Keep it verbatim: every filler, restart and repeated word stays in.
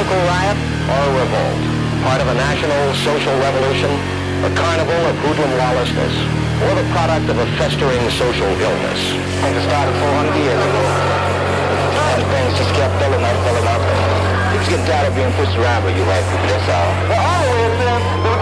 local riot or a revolt? Part of a national social revolution, a carnival of hoodlum lawlessness, or the product of a festering social illness? I think it started four hundred years ago. And things just kept filling up, filling up. People getting tired of being pushed around by you white people, that's all. Well, always been